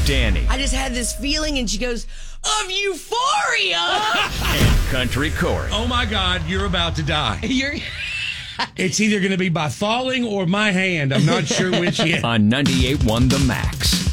Danny. I just had this feeling, and she goes, of euphoria. And Country Corey. Oh, my God, you're about to die. It's either going to be by falling or my hand. I'm not sure which yet. On 98.1 The Max.